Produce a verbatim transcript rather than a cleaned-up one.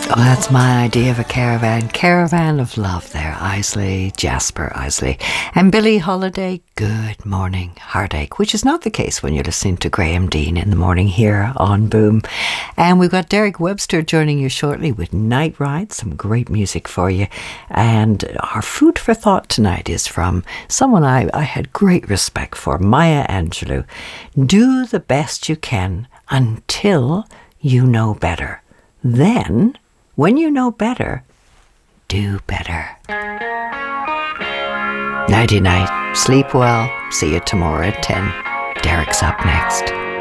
Oh, that's my idea of a caravan. Caravan of love there. Isley, Jasper Isley. And Billie Holiday, Good Morning Heartache, which is not the case when you're listening to Graham Dean in the morning here on Boom. And we've got Derek Webster joining you shortly with Night Ride, some great music for you. And our food for thought tonight is from someone I, I had great respect for, Maya Angelou. Do the best you can until you know better. Then, when you know better, do better. Nighty night. Sleep well. See you tomorrow at ten. Derek's up next.